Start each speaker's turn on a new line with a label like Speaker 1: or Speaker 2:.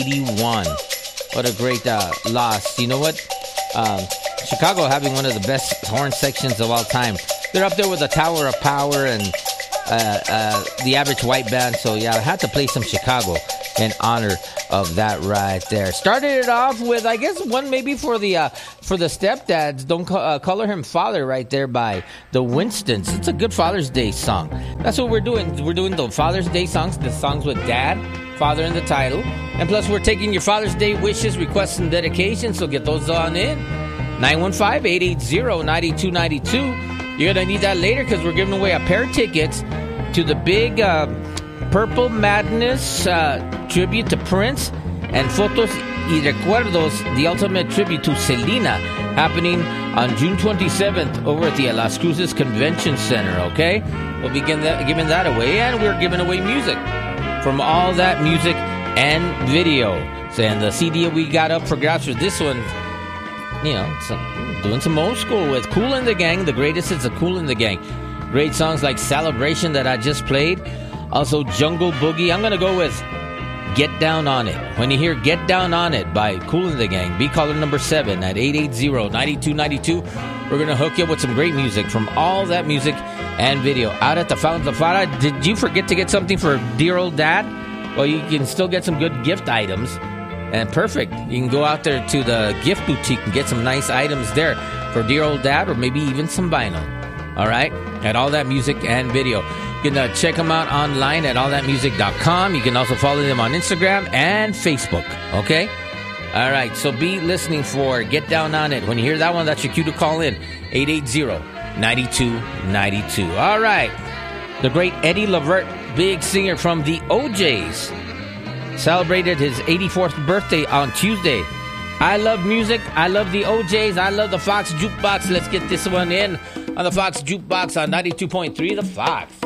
Speaker 1: 81. What a great loss. You know what? Chicago having one of the best horn sections of all time. They're up there with the Tower of Power and the Average White Band. So, yeah, I had to play some Chicago in honor of that right there. Started it off with, I guess, one maybe for the stepdads. Don't color him father right there by the Winstons. It's a good Father's Day song. That's what we're doing. We're doing the Father's Day songs, the songs with dad, father in the title. And plus, we're taking your Father's Day wishes, requests, and dedications. So get those on in. 915-880-9292. You're going to need that later because we're giving away a pair of tickets to the big Purple Madness tribute to Prince and Fotos y Recuerdos, the ultimate tribute to Selena, happening on June 27th over at the Las Cruces Convention Center, okay? We'll be giving that away, and we're giving away music from all that music and video. And the CD we got up for grabs for this one, you know, doing some old school with Kool and the Gang. The greatest is the Kool and the Gang. Great songs like Celebration that I just played. Also, Jungle Boogie. I'm going to go with Get Down On It. When you hear Get Down On It by Kool and the Gang, be caller number 7 at 880-9292. We're going to hook you up with some great music from all that music and video. Out at the Fountains of Fara, did you forget to get something for dear old dad? Well, you can still get some good gift items. And perfect. You can go out there to the gift boutique and get some nice items there for dear old dad, or maybe even some vinyl. All right? At all that music and video. You can check them out online at allthatmusic.com. You can also follow them on Instagram and Facebook. Okay? All right. So be listening for Get Down On It. When you hear that one, that's your cue to call in. 880-9292. All right. The great Eddie Levert, big singer from the OJs, celebrated his 84th birthday on Tuesday. I love music. I love the OJs. I love the Fox Jukebox. Let's get this one in on the Fox Jukebox on 92.3 The Fox.